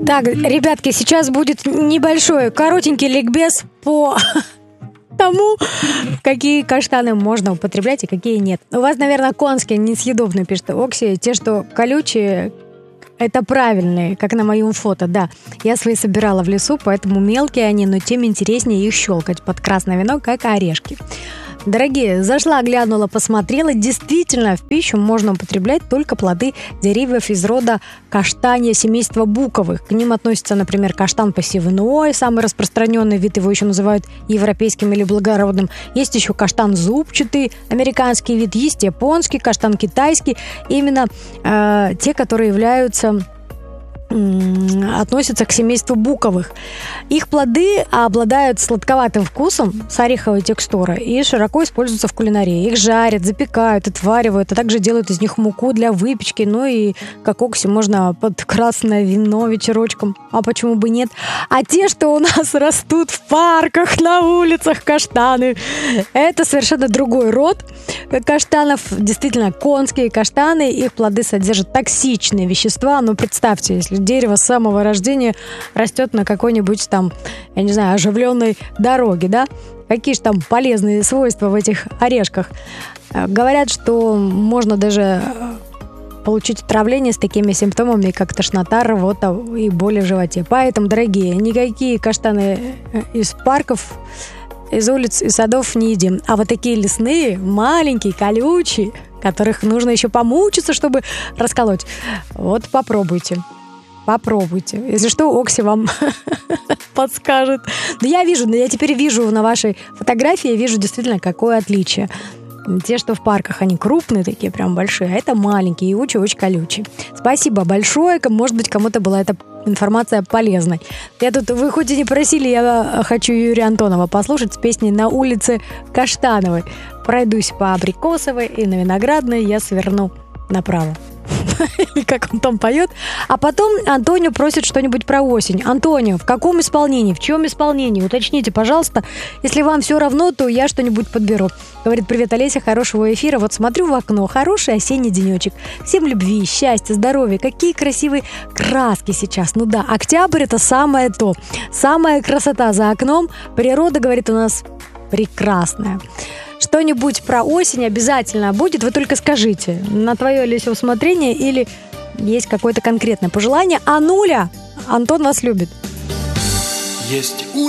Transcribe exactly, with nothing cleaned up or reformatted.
Так, ребятки, сейчас будет небольшой, коротенький ликбез по тому, какие каштаны можно употреблять и какие нет. У вас, наверное, конские несъедобные, пишет Окси. Те, что колючие, это правильные, как на моем фото, да. Я свои собирала в лесу, поэтому мелкие они, но тем интереснее их щелкать под красное вино, как орешки. Дорогие, зашла, глянула, посмотрела. Действительно, в пищу можно употреблять только плоды деревьев из рода каштанья семейства буковых. К ним относятся, например, каштан посевной, самый распространенный вид, его еще называют европейским или благородным. Есть еще каштан зубчатый, американский вид, есть японский, каштан китайский. Именно э, те, которые являются... относятся к семейству буковых. Их плоды обладают сладковатым вкусом с ореховой текстурой и широко используются в кулинарии. Их жарят, запекают, отваривают, а также делают из них муку для выпечки. Ну и, как Окси, можно под красное вино вечерочком. А почему бы нет? А те, что у нас растут в парках, на улицах, каштаны, это совершенно другой род каштанов. Действительно, конские каштаны. Их плоды содержат токсичные вещества. Ну, представьте, если дерево с самого рождения растет на какой-нибудь там, я не знаю, оживленной дороге, да? Какие же там полезные свойства в этих орешках? Говорят, что можно даже получить отравление с такими симптомами, как тошнота, рвота и боли в животе. Поэтому, дорогие, никакие каштаны из парков, из улиц и садов не едим. А вот такие лесные, маленькие, колючие, которых нужно еще помучиться, чтобы расколоть, вот попробуйте. Попробуйте. Если что, Окси вам подскажет. Да я вижу, я теперь вижу на вашей фотографии, я вижу действительно, какое отличие. Те, что в парках, они крупные такие, прям большие, а это маленькие и очень-очень колючие. Спасибо большое. Может быть, кому-то была эта информация полезной. Я тут, вы хоть и не просили, я хочу Юрия Антонова послушать с песней «На улице Каштановой». Пройдусь по Абрикосовой и на Виноградной я сверну направо. Или как он там поет. А потом Антонио просит что-нибудь про осень. Антонио, в каком исполнении? В чем исполнении? Уточните, пожалуйста. Если вам все равно, то я что-нибудь подберу. Говорит: привет, Олеся, хорошего эфира. Вот смотрю в окно, хороший осенний денечек. Всем любви, счастья, здоровья. Какие красивые краски сейчас. Ну да, октябрь — это самое то. Самая красота за окном. Природа, говорит, у нас прекрасная. Что-нибудь про осень обязательно будет, вы только скажите, на твое, Олеся, усмотрение или есть какое-то конкретное пожелание. А нуля, Антон вас любит. Есть